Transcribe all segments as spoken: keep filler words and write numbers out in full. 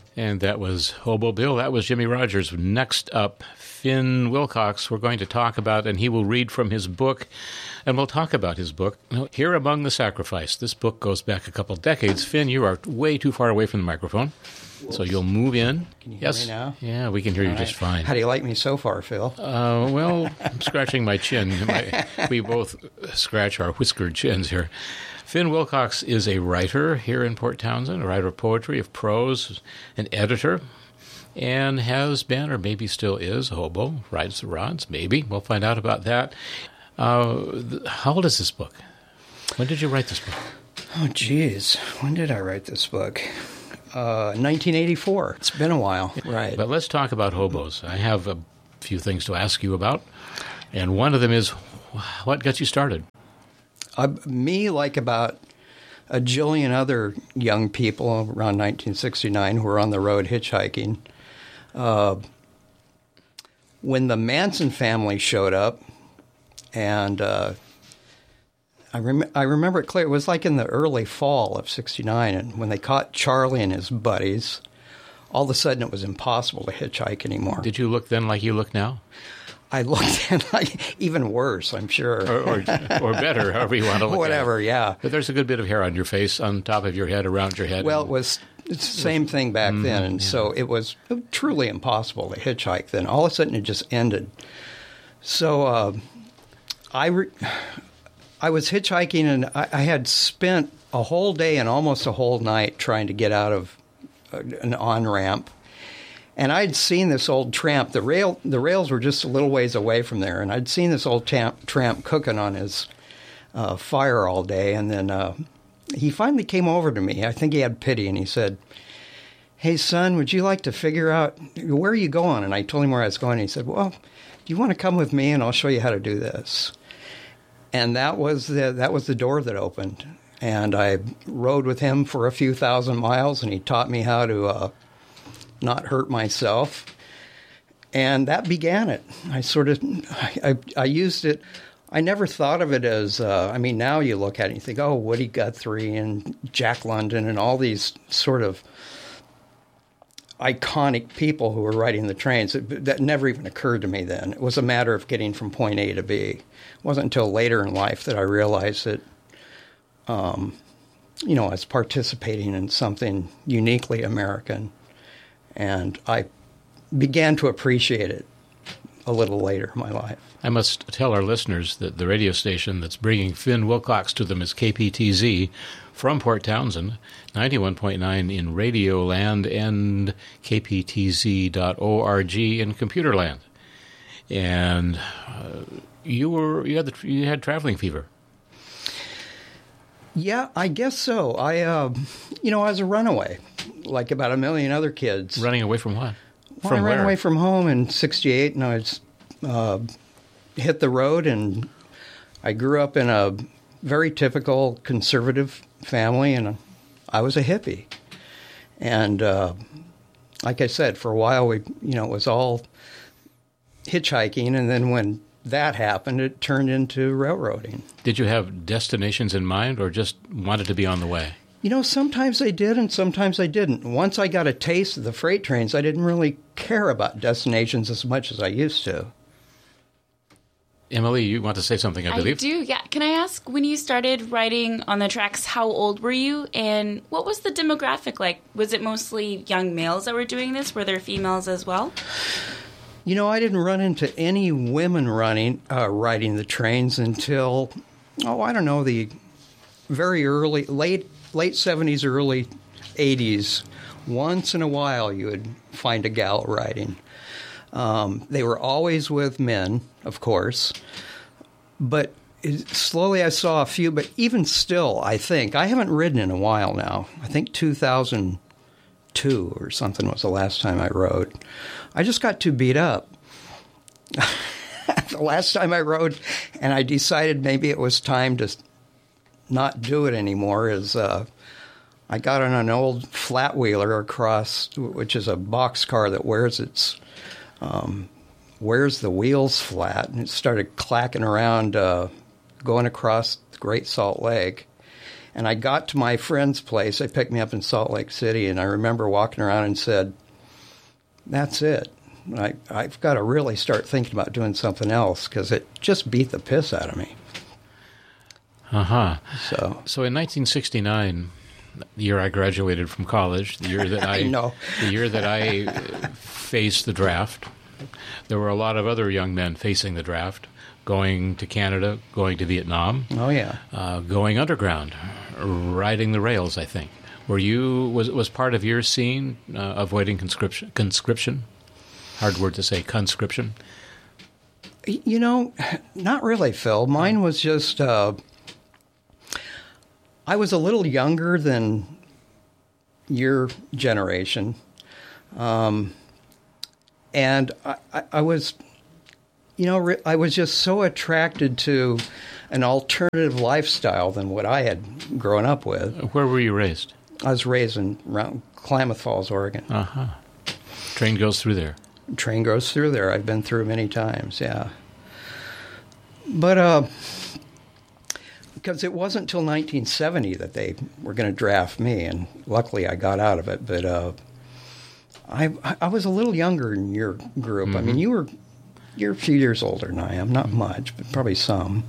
And that was Hobo Bill. That was Jimmie Rodgers. Next up, Finn Wilcox, we're going to talk about, and he will read from his book, and we'll talk about his book, Here Among the Sacrifice. This book goes back a couple decades. Finn, you are way too far away from the microphone, Whoops. so you'll move in. Can you hear yes. me now? Yeah, we can hear All you right. just fine. How do you like me so far, Phil? Uh, well, I'm scratching my chin. My, we both scratch our whiskered chins here. Finn Wilcox is a writer here in Port Townsend, a writer of poetry, of prose, an editor, and has been, or maybe still is, a hobo, rides the rods, maybe. We'll find out about that. Uh, th- how old is this book? When did you write this book? Oh, geez. When did I write this book? Uh, nineteen eighty-four. It's been a while. Right. But let's talk about hobos. I have a few things to ask you about, and one of them is, what got you started? Uh, me, like about a jillion other young people around nineteen sixty-nine who were on the road hitchhiking, uh, when the Manson family showed up, and uh, I, rem- I remember it clear, it was like in the early fall of sixty-nine, and when they caught Charlie and his buddies, all of a sudden it was impossible to hitchhike anymore. Did you look then like you look now? I looked at like even worse, I'm sure. Or, or, or better, however you want to look Whatever, at it. yeah. But there's a good bit of hair on your face, on top of your head, around your head. Well, it was it's the same thing back mm, then, and yeah. so it was truly impossible to hitchhike then. All of a sudden it just ended. So uh, I, re- I was hitchhiking, and I, I had spent a whole day and almost a whole night trying to get out of an on-ramp. And I'd seen this old tramp. The rail, the rails were just a little ways away from there, and I'd seen this old tramp, tramp cooking on his uh, fire all day. And then uh, he finally came over to me. I think he had pity, and he said, "Hey, son, would you like to figure out where are you going?" And I told him where I was going. And he said, "Well, do you want to come with me, and I'll show you how to do this?" And that was the that was the door that opened. And I rode with him for a few thousand miles, and he taught me how to Uh, not hurt myself, and that began it. I sort of, I, I, I used it. I never thought of it as, uh, I mean, now you look at it and you think, oh, Woody Guthrie and Jack London and all these sort of iconic people who were riding the trains. That never even occurred to me then. It was a matter of getting from point A to B. It wasn't until later in life that I realized that, um, you know, I was participating in something uniquely American. And I began to appreciate it a little later in my life. I must tell our listeners that the radio station that's bringing Finn Wilcox to them is K P T Z from Port Townsend, ninety-one point nine in Radio Land and K P T Z dot org in Computer Land. And uh, you were you had the, you had traveling fever. Yeah, I guess so. I, uh, you know, I was a runaway, like about a million other kids. Running away from what? Well, from I ran where? away from home in sixty-eight, and I was, uh, hit the road, and I grew up in a very typical conservative family, and I was a hippie. And uh, like I said, for a while, we, you know, it was all hitchhiking, and then when that happened, it turned into railroading. Did you have destinations in mind, or just wanted to be on the way? You know, sometimes I did and sometimes I didn't. Once I got a taste of the freight trains, I didn't really care about destinations as much as I used to. Emily, you want to say something, I believe? I do, yeah. Can I ask, when you started riding on the tracks, how old were you, and what was the demographic like? Was it mostly young males that were doing this? Were there females as well? You know, I didn't run into any women running, uh, riding the trains until, oh, I don't know, the very early, late, late seventies, early eighties. Once in a while, you would find a gal riding. Um, they were always with men, of course, but it, slowly I saw a few. But even still, I think I haven't ridden in a while now. I think two thousand two or something was the last time I rode. I just got too beat up. The last time I rode, and I decided maybe it was time to not do it anymore, is uh, I got on an old flat wheeler across, which is a box car that wears its um, wears the wheels flat, and it started clacking around, uh, going across the Great Salt Lake. And I got to my friend's place. They picked me up in Salt Lake City, and I remember walking around and said, that's it. I, I've got to really start thinking about doing something else because it just beat the piss out of me. Uh-huh. So, so in nineteen sixty-nine, the year I graduated from college, the year that I, I know. the year that I faced the draft, there were a lot of other young men facing the draft, going to Canada, going to Vietnam. Oh, yeah. Uh, going underground, riding the rails, I think. Were you, was was part of your scene uh, avoiding conscription? Conscription? Hard word to say, conscription? You know, not really, Phil. Mine was just, uh, I was a little younger than your generation. Um, and I, I, I was, you know, I was just so attracted to an alternative lifestyle than what I had grown up with. Where were you raised? I was raised in around Klamath Falls, Oregon. Uh-huh. Train goes through there. Train goes through there. I've been through many times, yeah. But uh, because it wasn't until nineteen seventy that they were going to draft me, and luckily I got out of it. But uh, I I was a little younger in your group. Mm-hmm. I mean, you were you're a few years older than I am, not much, but probably some.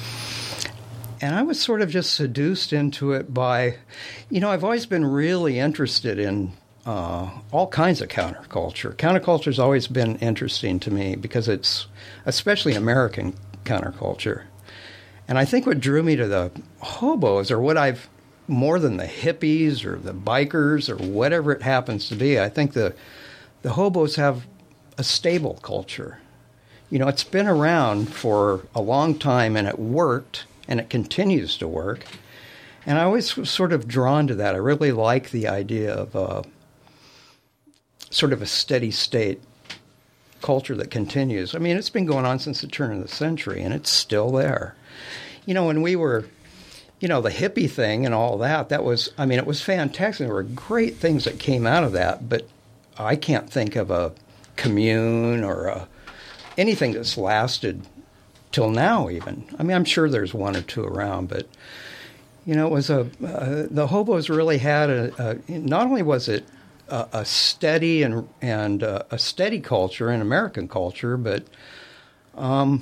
And I was sort of just seduced into it by, you know, I've always been really interested in uh, all kinds of counterculture. Counterculture has always been interesting to me because it's, especially American counterculture. And I think what drew me to the hobos, or what I've, more than the hippies or the bikers or whatever it happens to be, I think the the hobos have a stable culture. You know, it's been around for a long time and it worked. And it continues to work. And I always was sort of drawn to that. I really like the idea of uh, sort of a steady state culture that continues. I mean, it's been going on since the turn of the century, and it's still there. You know, when we were, you know, the hippie thing and all that, that was, I mean, it was fantastic. There were great things that came out of that, but I can't think of a commune or a, anything that's lasted till now, even. I mean, I'm sure there's one or two around, but, you know, it was a, uh, the hobos really had a, a, not only was it a, a steady and, and uh, a steady culture in American culture, but, um,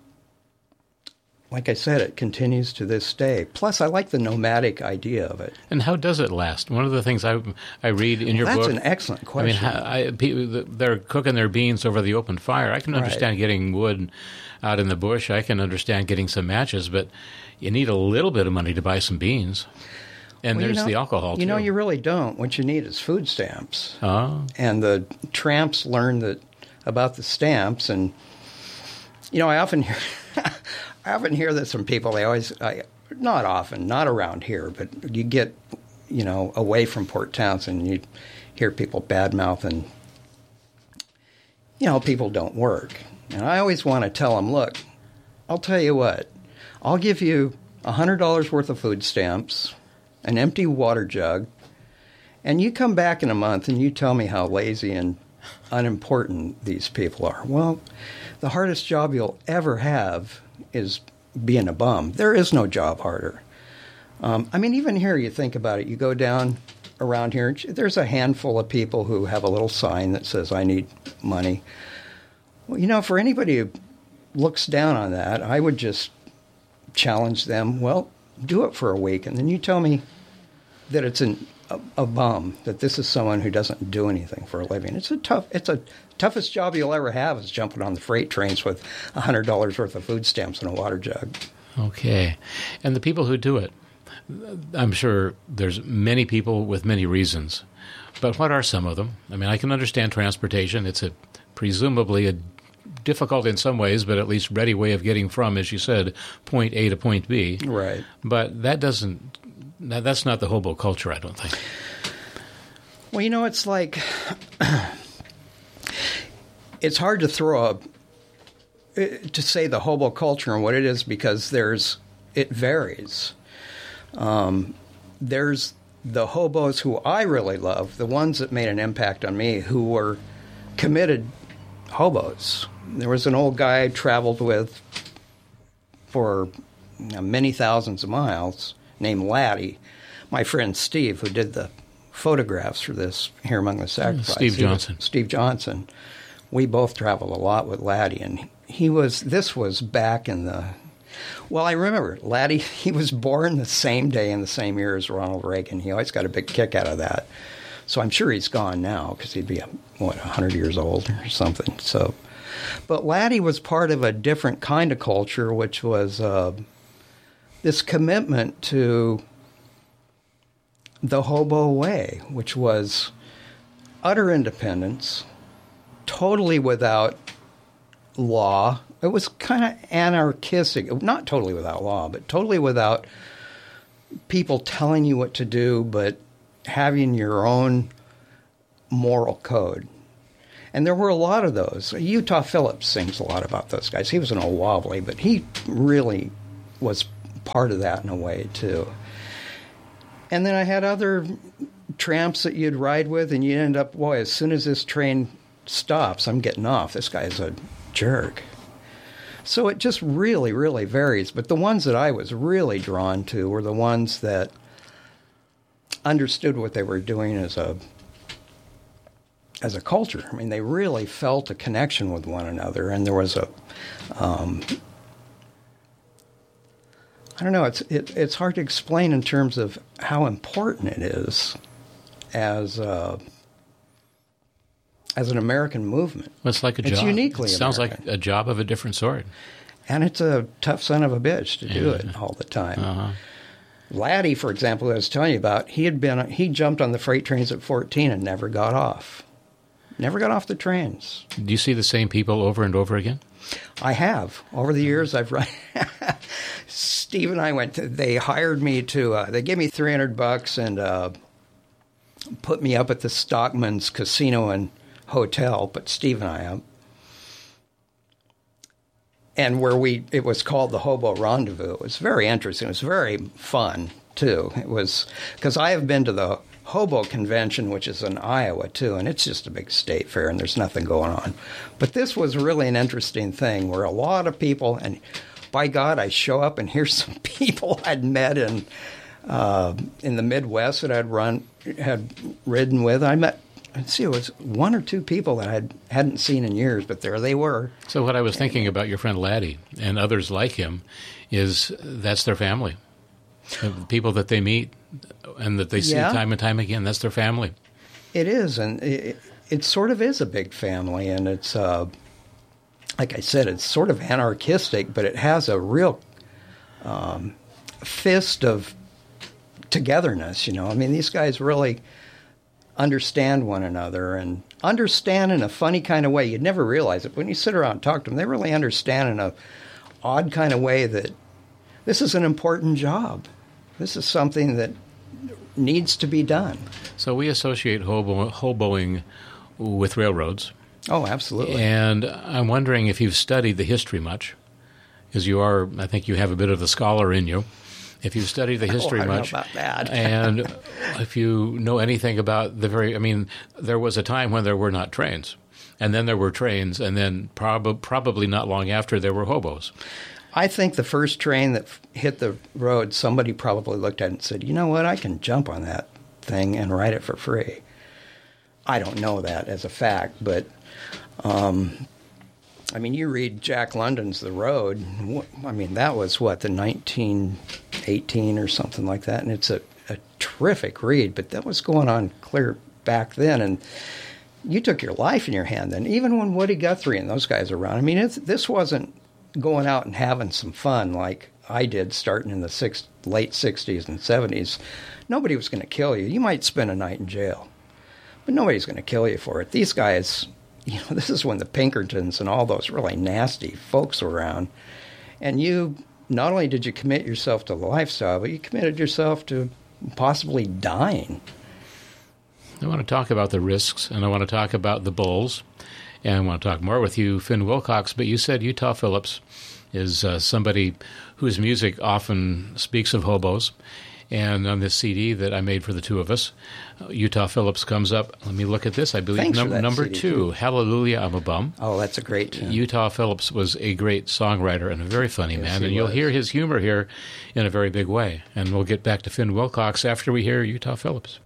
like I said, it continues to this day. Plus, I like the nomadic idea of it. And how does it last? One of the things I I read in your well, that's book... That's an excellent question. I mean, I, people, they're cooking their beans over the open fire. I can understand right. getting wood out in the bush. I can understand getting some matches, but you need a little bit of money to buy some beans. And well, there's you know, the alcohol, too. You know, you really don't. What you need is food stamps. Oh. And the tramps learned that about the stamps. And, you know, I often hear... I often hear this from people. They always, I, not often, not around here, but you get, you know, away from Port Townsend, and you hear people badmouthing, you know, people don't work. And I always want to tell them, look, I'll tell you what, I'll give you one hundred dollars worth of food stamps, an empty water jug, and you come back in a month and you tell me how lazy and unimportant these people are. Well, the hardest job you'll ever have is being a bum. There is no job harder. Um, I mean, even here, you think about it. You go down around here, there's a handful of people who have a little sign that says, I need money. Well, you know, for anybody who looks down on that, I would just challenge them, well, do it for a week, and then you tell me that it's an, a, a bum, that this is someone who doesn't do anything for a living. It's a tough, it's a toughest job you'll ever have is jumping on the freight trains with one hundred dollars worth of food stamps and a water jug. Okay. And the people who do it, I'm sure there's many people with many reasons. But what are some of them? I mean, I can understand transportation. It's a presumably a difficult in some ways, but at least ready way of getting from, as you said, point A to point B. Right. But that doesn't, that's not the hobo culture, I don't think. Well, you know, it's like... It's hard to throw a, to say the hobo culture and what it is because there's, it varies. Um, there's the hobos who I really love, the ones that made an impact on me, who were committed hobos. There was an old guy I traveled with for you know, many thousands of miles named Laddie. My friend Steve, who did the photographs for this Here Among the Sacrifices. Steve Johnson. Was, Steve Johnson. We both traveled a lot with Laddie, and he was, this was back in the, well, I remember Laddie, he was born the same day in the same year as Ronald Reagan. He always got a big kick out of that. So I'm sure he's gone now because he'd be, what, one hundred years old or something. So, but Laddie was part of a different kind of culture, which was uh, this commitment to the hobo way, which was utter independence, totally without law. It was kind of anarchistic, not totally without law, but totally without people telling you what to do, but having your own moral code. And there were a lot of those. Utah Phillips sings a lot about those guys. He was an old wobbly, but he really was part of that in a way, too. And then I had other tramps that you'd ride with, and you'd end up, boy, as soon as this train stops, I'm getting off. This guy's a jerk. So it just really, really varies. But the ones that I was really drawn to were the ones that understood what they were doing as a as a culture. I mean, they really felt a connection with one another, and there was a um, I don't know. It's it, it's hard to explain in terms of how important it is as uh, as an American movement. Well, it's like a it's job. uniquely It sounds American. like a job of a different sort. And it's a tough son of a bitch to do Yeah. it all the time. Uh-huh. Laddie, for example, who I was telling you about, he had been he jumped on the freight trains at fourteen and never got off. Never got off the trains. Do you see the same people over and over again? I have. Over the years, I've run. Steve and I went to, they hired me to, uh, they gave me three hundred bucks and uh, put me up at the Stockman's Casino and Hotel, put Steve and I up. And where we, it was called the Hobo Rendezvous. It was very interesting. It was very fun, too. It was, because I have been to the Hobo Convention, which is in Iowa, too, and it's just a big state fair, and there's nothing going on. But this was really an interesting thing where a lot of people, and by God, I show up, and here's some people I'd met in uh, in the Midwest that I'd run, had ridden with. I met, let's see, it was one or two people that I hadn't seen in years, but there they were. So what I was thinking about your friend Laddie and others like him is that's their family. The people that they meet and that they see Yeah. time and time again, that's their family. It is, and it, it sort of is a big family, and it's, uh, like I said, it's sort of anarchistic, but it has a real um, fist of togetherness, you know. I mean, these guys really understand one another and understand in a funny kind of way. You'd never realize it. But when you sit around and talk to them, they really understand in a odd kind of way that this is an important job. This is something that needs to be done. So we associate hobo, hoboing with railroads. Oh, absolutely. And I'm wondering if you've studied the history much, because you are, I think you have a bit of the scholar in you. If you've studied the history oh, I don't much, know about that. and if you know anything about the very, I mean, there was a time when there were not trains, and then there were trains, and then prob- probably not long after there were hobos. I think the first train that f- hit the road, somebody probably looked at it and said, you know what, I can jump on that thing and ride it for free. I don't know that as a fact, but, um, I mean, you read Jack London's The Road, wh- I mean, that was, what, the nineteen eighteen or something like that, and it's a, a terrific read, but that was going on clear back then, and you took your life in your hand then, even when Woody Guthrie and those guys were around. I mean, it's, this wasn't going out and having some fun like I did starting in the six, late sixties and seventies. Nobody was going to kill you. You might spend a night in jail, but nobody's going to kill you for it. These guys, you know, this is when the Pinkertons and all those really nasty folks were around. And you, not only did you commit yourself to the lifestyle, but you committed yourself to possibly dying. I want to talk about the risks, and I want to talk about the bulls, and I want to talk more with you, Finn Wilcox, but you said Utah Phillips is uh, somebody whose music often speaks of hobos, And on this C D that I made for the two of us, uh, Utah Phillips comes up. Let me look at this. I believe Thanks num- for that number C D two, too. Hallelujah, I'm a Bum. Oh, that's a great tune. Utah Phillips was a great songwriter and a very funny Yes, man, he and you'll was. hear his humor here in a very big way. And we'll get back to Finn Wilcox after we hear Utah Phillips.